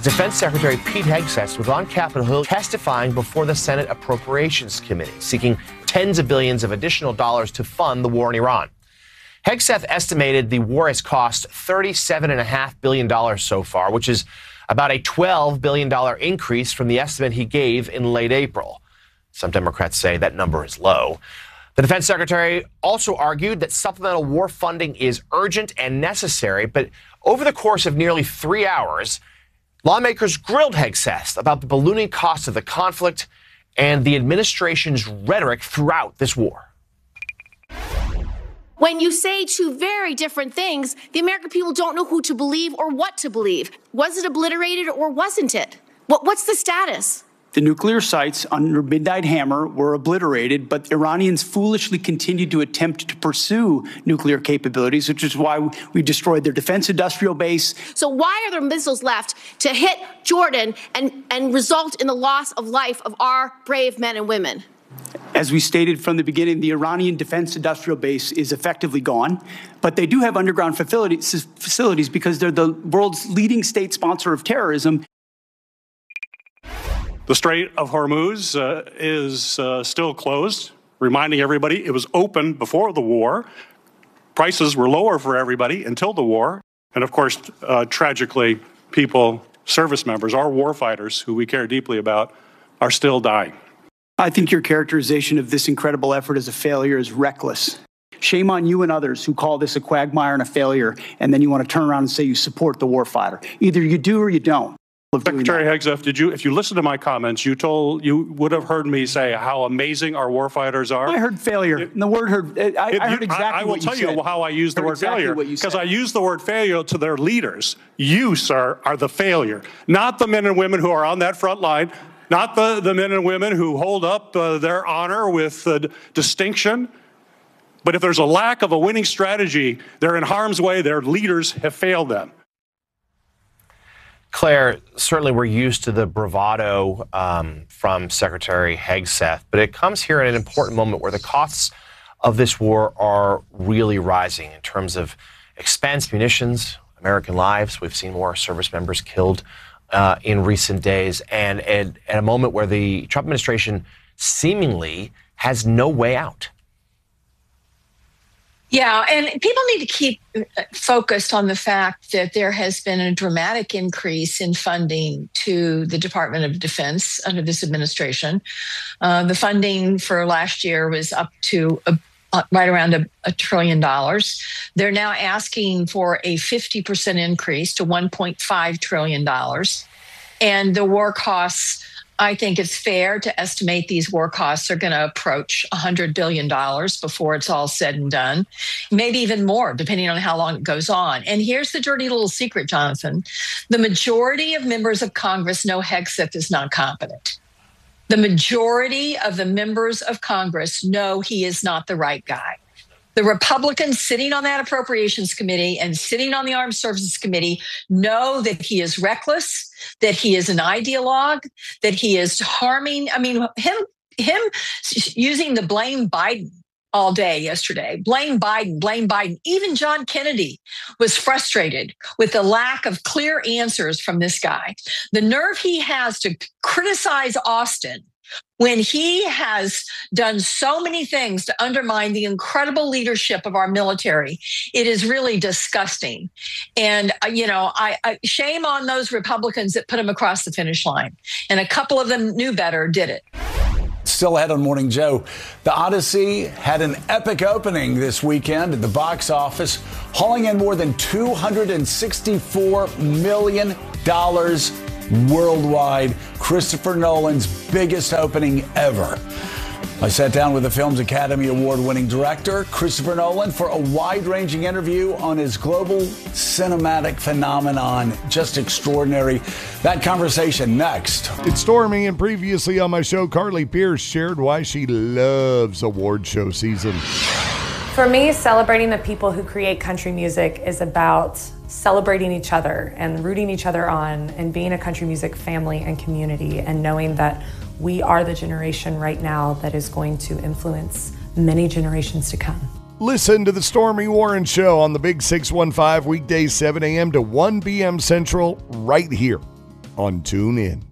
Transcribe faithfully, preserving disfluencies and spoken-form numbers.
Defense Secretary Pete Hegseth was on Capitol Hill testifying before the Senate Appropriations Committee, seeking tens of billions of additional dollars to fund the war in Iran. Hegseth estimated the war has cost thirty-seven point five billion dollars so far, which is about a twelve billion dollars increase from the estimate he gave in late April. Some Democrats say that number is low. The defense secretary also argued that supplemental war funding is urgent and necessary, but over the course of nearly three hours, lawmakers grilled Hegseth about the ballooning cost of the conflict and the administration's rhetoric throughout this war. When you say two very different things, the American people don't know who to believe or what to believe. Was it obliterated or wasn't it? What, what's the status? The nuclear sites under Midnight Hammer were obliterated, but Iranians foolishly continued to attempt to pursue nuclear capabilities, which is why we destroyed their defense industrial base. So why are there missiles left to hit Jordan and, and result in the loss of life of our brave men and women? As we stated from the beginning, the Iranian defense industrial base is effectively gone, but they do have underground facilities, facilities because they're the world's leading state sponsor of terrorism. The Strait of Hormuz uh, is uh, still closed, reminding everybody it was open before the war. Prices were lower for everybody until the war. And of course, uh, tragically, people, service members, our warfighters, who we care deeply about, are still dying. I think your characterization of this incredible effort as a failure is reckless. Shame on you and others who call this a quagmire and a failure, and then you want to turn around and say you support the warfighter. Either you do or you don't. Secretary Hegseth, did you, if you listen to my comments, you told, you would have heard me say how amazing our warfighters are. I heard failure. It, and the word heard, I, it, I heard exactly I, I will what you tell said. you how I use the word exactly failure. Because I use the word failure to their leaders. You, sir, are the failure, not the men and women who are on that front line, not the, the men and women who hold up uh, their honor with uh, distinction. But if there's a lack of a winning strategy, they're in harm's way. Their leaders have failed them. Claire, certainly we're used to the bravado um, from Secretary Hegseth, but it comes here at an important moment where the costs of this war are really rising in terms of expense, munitions, American lives. We've seen more service members killed uh, in recent days, and at, at a moment where the Trump administration seemingly has no way out. Yeah, and people need to keep focused on the fact that there has been a dramatic increase in funding to the Department of Defense under this administration. Uh, the funding for last year was up to a, uh, right around a, a trillion dollars. They're now asking for a fifty percent increase to one point five trillion dollars. And the war costs, I think it's fair to estimate these war costs are going to approach one hundred billion dollars before it's all said and done, maybe even more, depending on how long it goes on. And here's the dirty little secret, Jonathan. The majority of members of Congress know Hegseth is not competent. The majority of the members of Congress know he is not the right guy. The Republicans sitting on that Appropriations Committee and sitting on the Armed Services Committee know that he is reckless, that he is an ideologue, that he is harming. I mean, him, him using the blame Biden all day yesterday, blame Biden, blame Biden. Even John Kennedy was frustrated with the lack of clear answers from this guy. The nerve he has to criticize Austin when he has done so many things to undermine the incredible leadership of our military. It is really disgusting. And, uh, you know, I, I shame on those Republicans that put him across the finish line. And a couple of them knew better, did it. Still ahead on Morning Joe, The Odyssey had an epic opening this weekend at the box office, hauling in more than two hundred sixty-four million dollars worldwide, Christopher Nolan's biggest opening ever. I sat down with the film's Academy Award-winning director, Christopher Nolan, for a wide-ranging interview on his global cinematic phenomenon. Just extraordinary. That conversation next. It's Stormy, and previously on my show, Carly Pierce shared why she loves award show season. For me, celebrating the people who create country music is about celebrating each other and rooting each other on and being a country music family and community and knowing that we are the generation right now that is going to influence many generations to come. Listen to the Stormy Warren Show on the Big six one five, weekdays seven a.m. to one p.m. Central, right here on TuneIn.